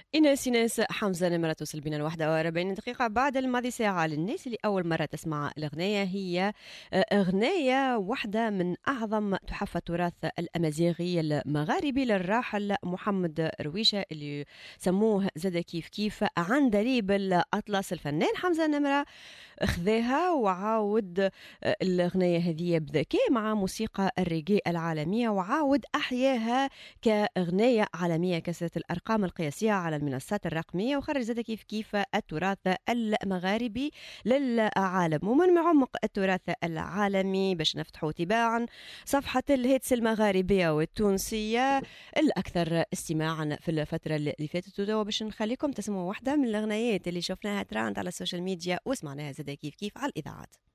إيناس حمزة نمرة توصل بنا 41 دقيقة بعد الماضي ساعة. للناس اللي أول مرة تسمع الأغنية، هي أغنية واحدة من أعظم تحف التراث الأمازيغي المغاربي للراحل محمد رويشة، اللي سموه زاد كيف عن دريب الأطلس. الفنان حمزة نمرة خذاها وعاود الأغنية هذه بذكاء مع موسيقى الريغي العالمية، وعاود أحياها كأغنية عالمية كسرت الأرقام القياسية على المنصات الرقمية، وخرج زاد كيف التراث المغاربي للعالم. ومن عمق التراث العالمي باش نفتحوا تباعا صفحة الهيتس المغاربية والتونسية الأكثر استماعا في الفترة اللي فاتت، وباش نخليكم تسمعوا واحدة من الأغنيات اللي شفناها تراند على السوشيال ميديا وسمعناها زاد كيف على الإذاعات.